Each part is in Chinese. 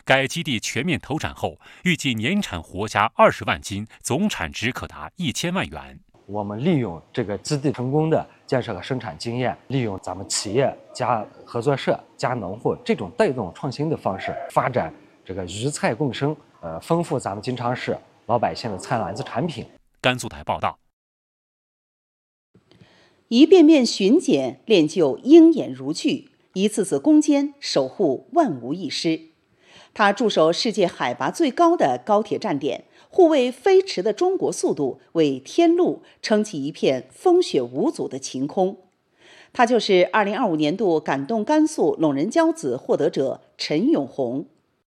该基地全面投产后，预计年产活虾20万斤，总产值可达1000万元。 我们利用这个基地成功的建设和生产经验，利用咱们企业加合作社加农户这种带动创新的方式，发展这个鱼菜共生，丰富咱们金昌市老百姓的菜篮子产品。 甘肃台报道。 一遍遍巡检练就鹰眼如炬，一次次攻坚守护万无一失。他驻守世界海拔最高的高铁站点，护卫飞驰的中国速度，为天路撑起一片风雪无阻的晴空。他就是2025年度感动甘肃陇人骄子获得者陈永红。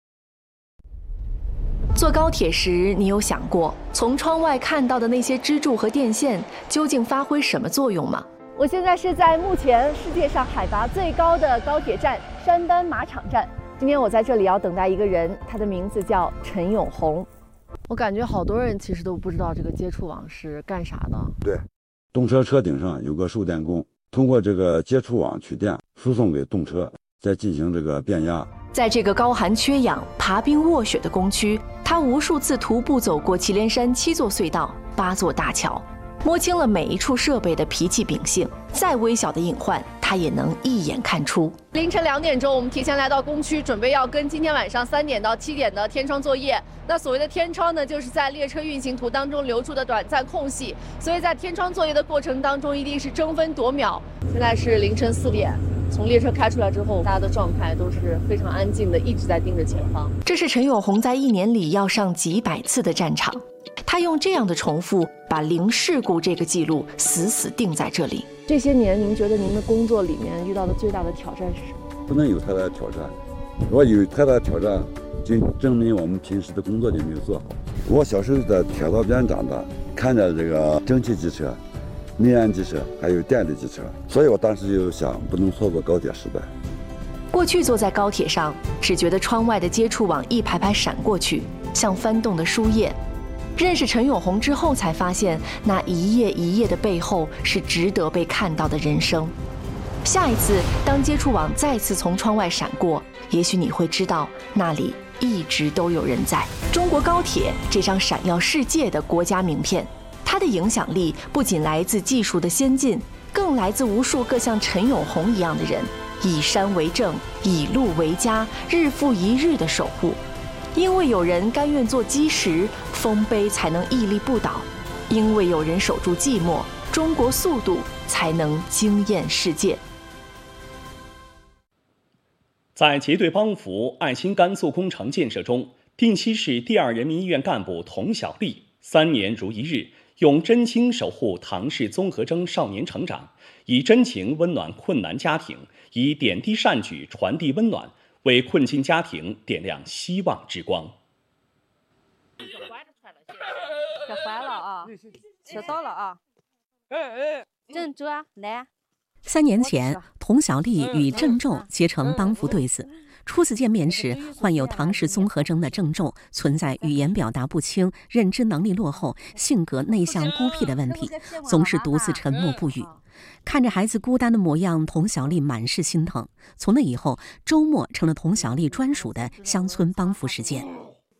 坐高铁时，你有想过从窗外看到的那些支柱和电线究竟发挥什么作用吗？ 我现在是在目前世界上海拔最高的高铁站山丹马场站。今天我在这里要等待一个人，他的名字叫陈永红。 我感觉好多人其实都不知道这个接触网是干啥的。 对，动车车顶上有个输电工，通过这个接触网取电，输送给动车，再进行这个变压。 在这个高寒缺氧、爬冰卧雪的工区，他无数次徒步走过祁连山7座隧道、8座大桥，摸清了每一处设备的脾气秉性，再微小的隐患，他也能一眼看出。 凌晨2点钟，我们提前来到工区，准备要跟今天晚上3点到7点的天窗作业。那所谓的天窗呢，就是在列车运行图当中留出的短暂空隙，所以在天窗作业的过程当中，一定是争分夺秒。现在是凌晨4点。从列车开出来之后，大家的状态都是非常安静的，一直在盯着前方。 这是陈永红在1年里要上几百次的战场，他用这样的重复把零事故这个记录死死定在这里。 这些年，您觉得您的工作里面遇到的最大的挑战是什么？ 不能有太大的挑战，如果有太大的挑战，就证明我们平时的工作就没有做好。我小时候在铁道边长大，看着这个蒸汽机车、内燃机车还有电力机车，所以我当时就想，不能错过高铁时代。 过去坐在高铁上，只觉得窗外的接触网一排排闪过去，像翻动的书页。认识陈永红之后，才发现那一页一页的背后是值得被看到的人生。下一次，当接触网再次从窗外闪过，也许你会知道，那里一直都有人在。中国高铁这张闪耀世界的国家名片，它的影响力不仅来自技术的先进，更来自无数个像陈永红一样的人，以山为证，以路为家，日复一日的守护。因为有人甘愿做基石，丰碑才能屹立不倒；因为有人守住寂寞，中国速度才能惊艳世界。 在结对帮扶爱心甘肃工程建设中，定西市第2人民医院干部童小丽3年如一日，用真情守护唐氏综合征少年成长，以真情温暖困难家庭，以点滴善举传递温暖，为困境家庭点亮希望之光。 这坏了啊，吃到了啊，郑州啊，来。 3年前，童小丽与郑重结成帮扶对子。初次见面时，患有唐氏综合征的郑重存在语言表达不清、认知能力落后、性格内向孤僻的问题，总是独自沉默不语。看着孩子孤单的模样，童小丽满是心疼。从那以后，周末成了童小丽专属的乡村帮扶时间。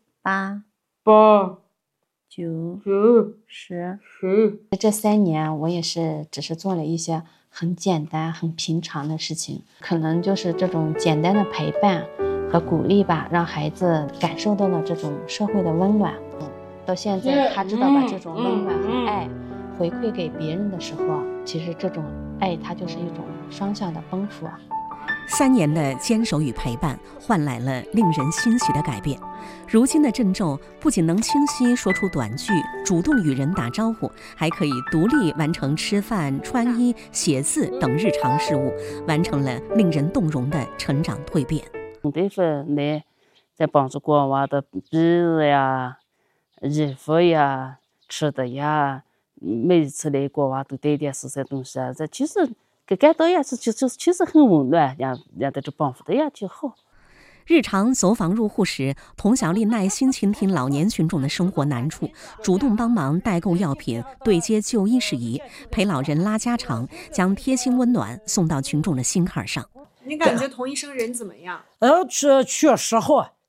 8、9、10。这3年，我也是只是做了一些很简单、很平常的事情，可能就是这种简单的陪伴和鼓励吧，让孩子感受到了这种社会的温暖。到现在，他知道把这种温暖和爱回馈给别人的时候，其实这种爱它就是一种双向的奔赴。 3年的坚守与陪伴，换来了令人欣喜的改变。如今的郑重不仅能清晰说出短句，主动与人打招呼，还可以独立完成吃饭、穿衣、写字等日常事务，完成了令人动容的成长蜕变。 对分来在帮助国娃的笔呀、衣服呀、吃的呀，每一次来国娃都带点这些东西啊，这其实感到呀，其实很温暖，让在这帮扶的呀就好。 日常走访入户时，童小丽耐心倾听老年群众的生活难处，主动帮忙代购药品，对接就医事宜，陪老人拉家常，将贴心温暖送到群众的心坎上。 你感觉童医生人怎么样？ 确实好，